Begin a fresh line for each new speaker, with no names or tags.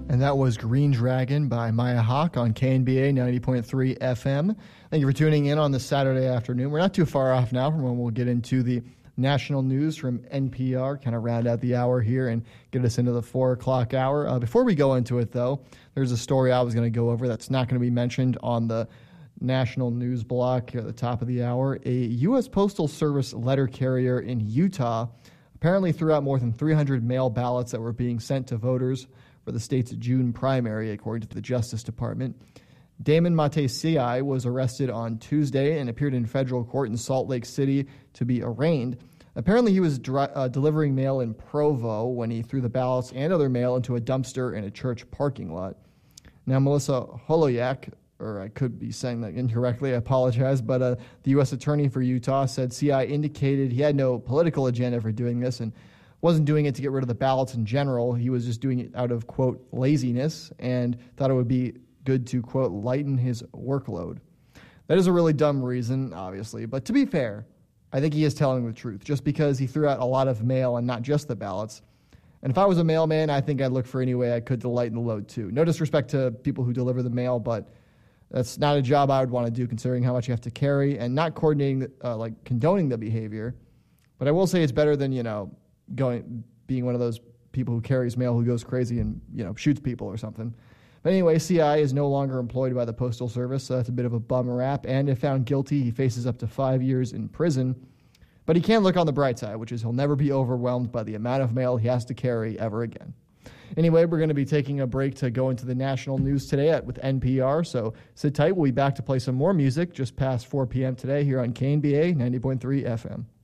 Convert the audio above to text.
And that was Green Dragon by Maya Hawke on KNBA 90.3 FM. Thank you for tuning in on this Saturday afternoon. We're not too far off now from when we'll get into the national news from NPR, kind of round out the hour here and get us into the 4 o'clock hour. Before we go into it, though, there's a story I was going to go over that's not going to be mentioned on the national news block here at the top of the hour. A U.S. Postal Service letter carrier in Utah apparently threw out more than 300 mail ballots that were being sent to voters for the state's June primary, according to the Justice Department. Damon Matei was arrested on Tuesday and appeared in federal court in Salt Lake City to be arraigned. Apparently, he was delivering mail in Provo when he threw the ballots and other mail into a dumpster in a church parking lot. Now, Melissa Holoyak, or I could be saying that incorrectly, I apologize, but the U.S. Attorney for Utah said CI indicated he had no political agenda for doing this and wasn't doing it to get rid of the ballots in general. He was just doing it out of, quote, laziness, and thought it would be good to, quote, lighten his workload. That is a really dumb reason, obviously, but to be fair, I think he is telling the truth, just because he threw out a lot of mail and not just the ballots. And if I was a mailman, I think I'd look for any way I could to lighten the load, too. No disrespect to people who deliver the mail, but that's not a job I would want to do, considering how much you have to carry, and not coordinating, condoning the behavior. But I will say it's better than, being one of those people who carries mail who goes crazy and, shoots people or something. But anyway, CI is no longer employed by the Postal Service, so that's a bit of a bum rap. And if found guilty, he faces up to 5 years in prison. But he can look on the bright side, which is he'll never be overwhelmed by the amount of mail he has to carry ever again. Anyway, we're going to be taking a break to go into the national news today with NPR, so sit tight. We'll be back to play some more music just past 4 p.m. today here on KNBA 90.3 FM.